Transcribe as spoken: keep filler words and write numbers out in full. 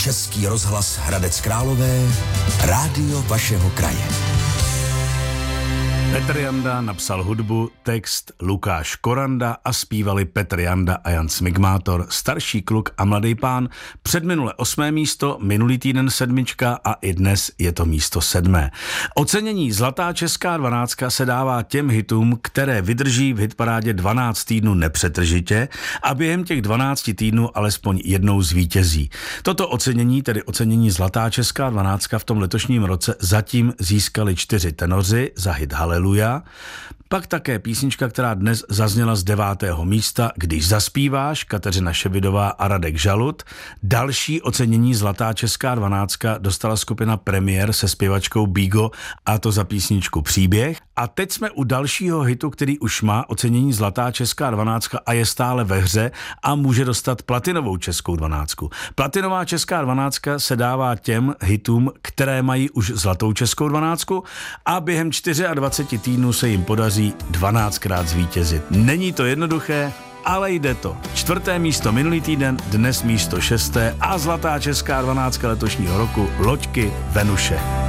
Český rozhlas Hradec Králové, rádio vašeho kraje. Petr Janda napsal hudbu, text Lukáš Koranda a zpívali Petr Janda a Jan Smigmátor, starší kluk a mladý pán. Předminule osmé místo, minulý týden sedmička a i dnes je to místo sedmé. Ocenění Zlatá česká dvanáctka se dává těm hitům, které vydrží v hitparádě dvanáct týdnů nepřetržitě a během těch dvanácti týdnů alespoň jednou zvítězí. Toto ocenění, tedy ocenění Zlatá česká dvanáctka v tom letošním roce zatím získali čtyři tenoři za hit Haleluja. Pak také písnička, která dnes zazněla z devátého místa, Když zaspíváš, Kateřina Ševidová a Radek Žalud. Další ocenění Zlatá česká dvanáctka dostala skupina Premiér se zpěvačkou Bigo, a to za písničku Příběh. A teď jsme u dalšího hitu, který už má ocenění Zlatá česká dvanáctka a je stále ve hře a může dostat platinovou českou dvanáctku. Platinová česká dvanáctka se dává těm hitům, které mají už Zlatou českou dvanáctku a během dvaceti čtyři týdnů se jim podaří dvanáctkrát zvítězit. Není to jednoduché, ale jde to. Čtvrté místo minulý týden, dnes místo šesté a Zlatá česká dvanáctka letošního roku Loďky Venuše.